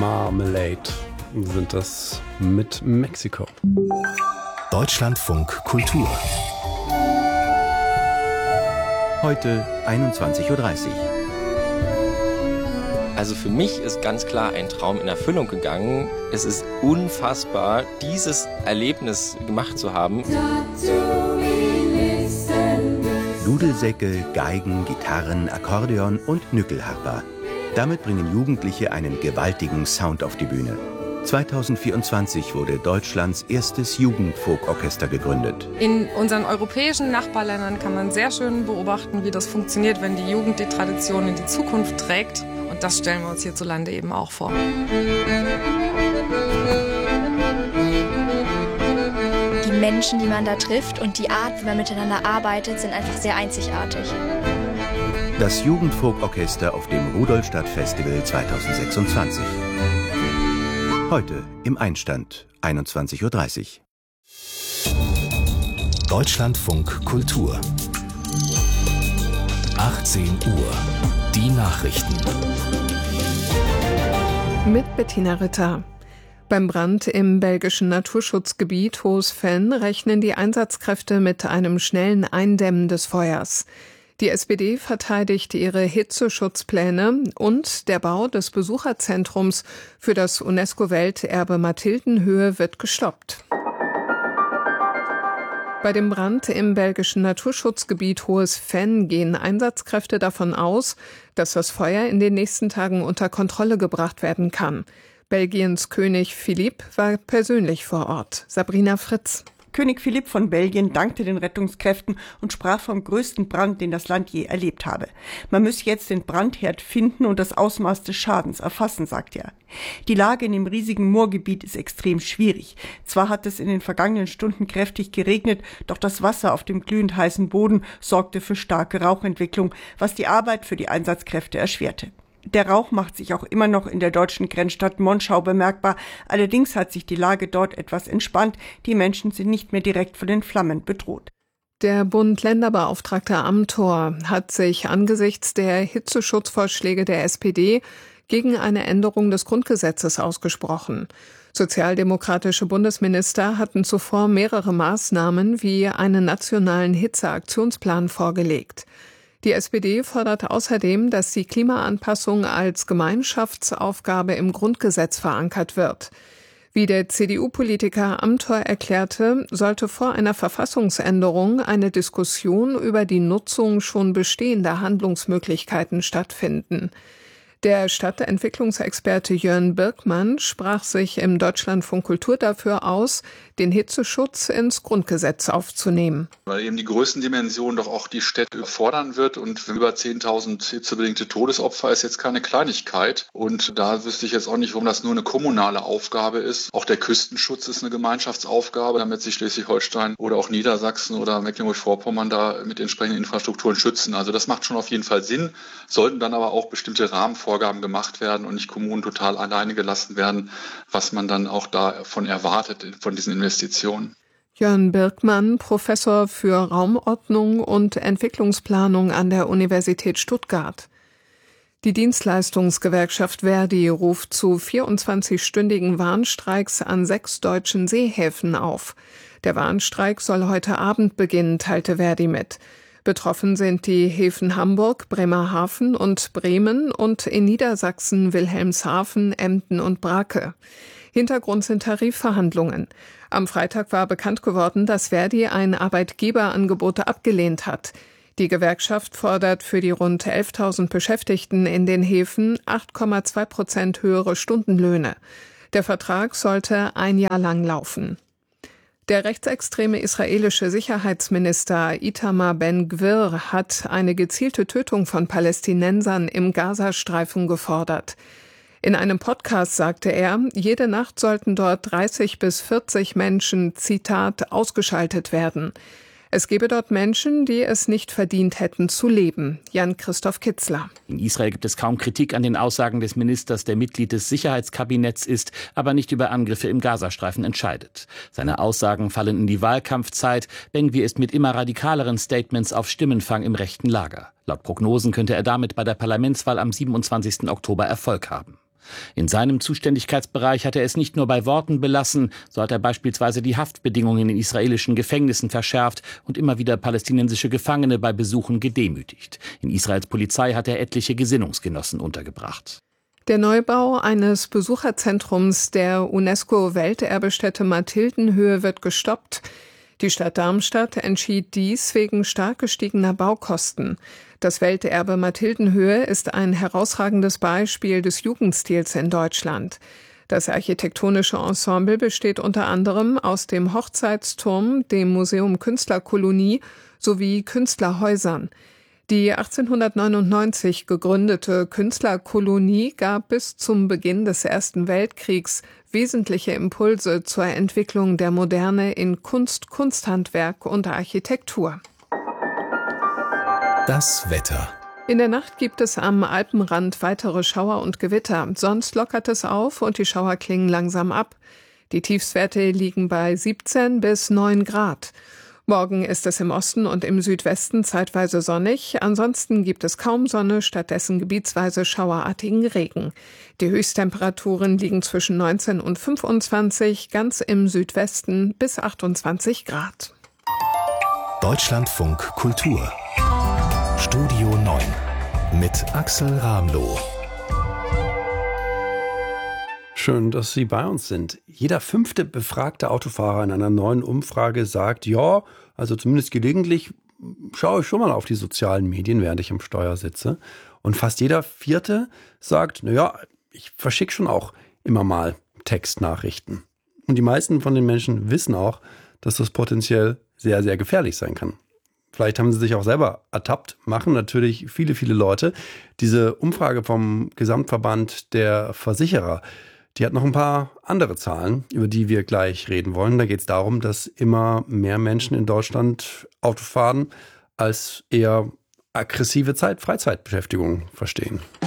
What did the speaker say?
Marmalade sind das mit Mexiko. Deutschlandfunk Kultur. Heute 21:30 Uhr. Also für mich ist ganz klar ein Traum in Erfüllung gegangen. Es ist unfassbar, dieses Erlebnis gemacht zu haben. Dudelsäcke, Geigen, Gitarren, Akkordeon und Nückelharper. Damit bringen Jugendliche einen gewaltigen Sound auf die Bühne. 2024 wurde Deutschlands erstes Jugendfolkorchester gegründet. In unseren europäischen Nachbarländern kann man sehr schön beobachten, wie das funktioniert, wenn die Jugend die Tradition in die Zukunft trägt. Und das stellen wir uns hierzulande eben auch vor. Die Menschen, die man da trifft und die Art, wie man miteinander arbeitet, sind einfach sehr einzigartig. Das Jugendfolkorchester auf dem Rudolstadt-Festival 2026. Heute im Einstand, 21:30 Uhr. Deutschlandfunk Kultur. 18 Uhr. Die Nachrichten. Mit Bettina Ritter. Beim Brand im belgischen Naturschutzgebiet Hohes Venn rechnen die Einsatzkräfte mit einem schnellen Eindämmen des Feuers. Die SPD verteidigt ihre Hitzeschutzpläne und der Bau des Besucherzentrums für das UNESCO-Welterbe Mathildenhöhe wird gestoppt. Bei dem Brand im belgischen Naturschutzgebiet Hohes Venn gehen Einsatzkräfte davon aus, dass das Feuer in den nächsten Tagen unter Kontrolle gebracht werden kann. Belgiens König Philippe war persönlich vor Ort. Sabrina Fritz. König Philipp von Belgien dankte den Rettungskräften und sprach vom größten Brand, den das Land je erlebt habe. Man müsse jetzt den Brandherd finden und das Ausmaß des Schadens erfassen, sagt er. Die Lage in dem riesigen Moorgebiet ist extrem schwierig. Zwar hat es in den vergangenen Stunden kräftig geregnet, doch das Wasser auf dem glühend heißen Boden sorgte für starke Rauchentwicklung, was die Arbeit für die Einsatzkräfte erschwerte. Der Rauch macht sich auch immer noch in der deutschen Grenzstadt Monschau bemerkbar. Allerdings hat sich die Lage dort etwas entspannt. Die Menschen sind nicht mehr direkt von den Flammen bedroht. Der Bund-Länder-Beauftragte Amthor hat sich angesichts der Hitzeschutzvorschläge der SPD gegen eine Änderung des Grundgesetzes ausgesprochen. Sozialdemokratische Bundesminister hatten zuvor mehrere Maßnahmen wie einen nationalen Hitzeaktionsplan vorgelegt. Die SPD fordert außerdem, dass die Klimaanpassung als Gemeinschaftsaufgabe im Grundgesetz verankert wird. Wie der CDU-Politiker Amthor erklärte, sollte vor einer Verfassungsänderung eine Diskussion über die Nutzung schon bestehender Handlungsmöglichkeiten stattfinden. Der Stadtentwicklungsexperte Jörn Birkmann sprach sich im Deutschlandfunk Kultur dafür aus, den Hitzeschutz ins Grundgesetz aufzunehmen. Weil eben die Größendimension doch auch die Städte fordern wird und über 10.000 hitzebedingte Todesopfer ist jetzt keine Kleinigkeit. Und da wüsste ich jetzt auch nicht, warum das nur eine kommunale Aufgabe ist. Auch der Küstenschutz ist eine Gemeinschaftsaufgabe, damit sich Schleswig-Holstein oder auch Niedersachsen oder Mecklenburg-Vorpommern da mit entsprechenden Infrastrukturen schützen. Also das macht schon auf jeden Fall Sinn, sollten dann aber auch bestimmte Rahmenvorgaben gemacht werden und nicht Kommunen total alleine gelassen werden, was man dann auch davon erwartet, von diesen Investitionen. Jörn Birkmann, Professor für Raumordnung und Entwicklungsplanung an der Universität Stuttgart. Die Dienstleistungsgewerkschaft Verdi ruft zu 24-stündigen Warnstreiks an 6 deutschen Seehäfen auf. Der Warnstreik soll heute Abend beginnen, teilte Verdi mit. Betroffen sind die Häfen Hamburg, Bremerhaven und Bremen und in Niedersachsen Wilhelmshaven, Emden und Brake. Hintergrund sind Tarifverhandlungen. Am Freitag war bekannt geworden, dass Verdi ein Arbeitgeberangebot abgelehnt hat. Die Gewerkschaft fordert für die rund 11.000 Beschäftigten in den Häfen 8,2% höhere Stundenlöhne. Der Vertrag sollte ein Jahr lang laufen. Der rechtsextreme israelische Sicherheitsminister Itamar Ben-Gvir hat eine gezielte Tötung von Palästinensern im Gazastreifen gefordert. In einem Podcast sagte er, jede Nacht sollten dort 30 bis 40 Menschen, Zitat, ausgeschaltet werden. Es gebe dort Menschen, die es nicht verdient hätten zu leben. Jan-Christoph Kitzler. In Israel gibt es kaum Kritik an den Aussagen des Ministers, der Mitglied des Sicherheitskabinetts ist, aber nicht über Angriffe im Gazastreifen entscheidet. Seine Aussagen fallen in die Wahlkampfzeit. Ben-Gvir ist mit immer radikaleren Statements auf Stimmenfang im rechten Lager. Laut Prognosen könnte er damit bei der Parlamentswahl am 27. Oktober Erfolg haben. In seinem Zuständigkeitsbereich hat er es nicht nur bei Worten belassen, so hat er beispielsweise die Haftbedingungen in israelischen Gefängnissen verschärft und immer wieder palästinensische Gefangene bei Besuchen gedemütigt. In Israels Polizei hat er etliche Gesinnungsgenossen untergebracht. Der Neubau eines Besucherzentrums der UNESCO-Welterbestätte Mathildenhöhe wird gestoppt. Die Stadt Darmstadt entschied dies wegen stark gestiegener Baukosten. Das Welterbe Mathildenhöhe ist ein herausragendes Beispiel des Jugendstils in Deutschland. Das architektonische Ensemble besteht unter anderem aus dem Hochzeitsturm, dem Museum Künstlerkolonie sowie Künstlerhäusern. Die 1899 gegründete Künstlerkolonie gab bis zum Beginn des Ersten Weltkriegs wesentliche Impulse zur Entwicklung der Moderne in Kunst, Kunsthandwerk und Architektur. Das Wetter. In der Nacht gibt es am Alpenrand weitere Schauer und Gewitter. Sonst lockert es auf und die Schauer klingen langsam ab. Die Tiefstwerte liegen bei 17 bis 9 Grad. Morgen ist es im Osten und im Südwesten zeitweise sonnig. Ansonsten gibt es kaum Sonne, stattdessen gebietsweise schauerartigen Regen. Die Höchsttemperaturen liegen zwischen 19 und 25, ganz im Südwesten bis 28 Grad. Deutschlandfunk Kultur. Studio 9 mit Axel Ramloh. Schön, dass Sie bei uns sind. Jeder 5. befragte Autofahrer in einer neuen Umfrage sagt, ja, also zumindest gelegentlich schaue ich schon mal auf die sozialen Medien, während ich am Steuer sitze. Und fast jeder 4. sagt, naja, ich verschicke schon auch immer mal Textnachrichten. Und die meisten von den Menschen wissen auch, dass das potenziell sehr, sehr gefährlich sein kann. Vielleicht haben sie sich auch selber ertappt, machen natürlich viele, viele Leute. Diese Umfrage vom Gesamtverband der Versicherer, die hat noch ein paar andere Zahlen, über die wir gleich reden wollen. Da geht es darum, dass immer mehr Menschen in Deutschland Auto fahren als eher aggressive Freizeitbeschäftigung verstehen.